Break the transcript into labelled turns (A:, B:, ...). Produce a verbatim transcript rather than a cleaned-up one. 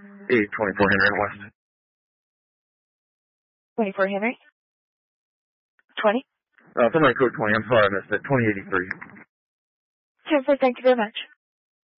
A: eight twenty-four Henry West.
B: twenty-four Henry? twenty?
A: Uh, somebody code twenty. I'm sorry I missed it. twenty eighty-three.
B: ten four, thank you very much.